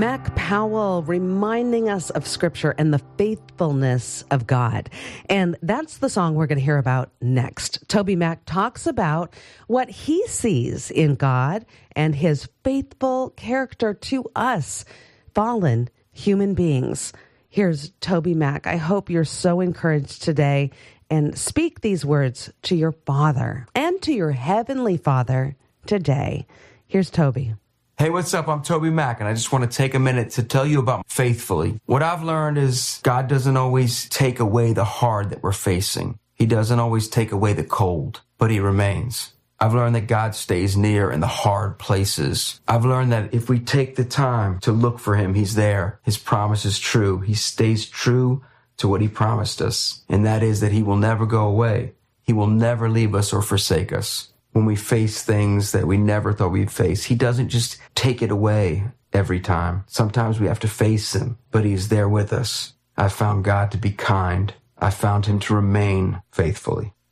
Mac Powell reminding us of Scripture and the faithfulness of God. And that's the song we're going to hear about next. Toby Mac talks about what he sees in God and his faithful character to us, fallen human beings. Here's Toby Mac. I hope you're so encouraged today, and speak these words to your Father and to your Heavenly Father today. Here's Toby. Hey, what's up? I'm Toby Mac, and I just want to take a minute to tell you about Faithfully. What I've learned is God doesn't always take away the hard that we're facing. He doesn't always take away the cold, but he remains. I've learned that God stays near in the hard places. I've learned that if we take the time to look for him, he's there. His promise is true. He stays true to what he promised us, and that is that he will never go away. He will never leave us or forsake us. When we face things that we never thought we'd face, he doesn't just take it away every time. Sometimes we have to face him, but he's there with us. I found God to be kind. I found him to remain faithfully.